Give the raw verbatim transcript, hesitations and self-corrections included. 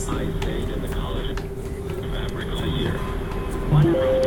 I stayed in the College of Fabric a year. One